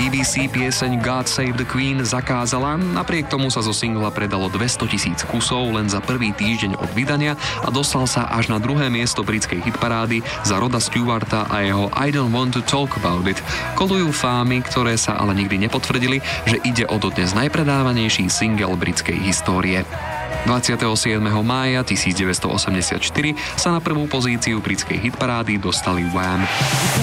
BBC pieseň God Save the Queen zakázala, napriek tomu sa zo singla predalo 200 000 kusov len za prvý týždeň od vydania a dostal sa až na druhé miesto britskej hitparády za Roda Stewarta a jeho I Don't Want to Talk About It. Kolujú fámy, ktoré sa ale nikdy nepotvrdili, že ide o dodnes najpredávanejší single britskej histórie. 27. mája 1984 sa na prvú pozíciu britskej hitparády dostali Wham!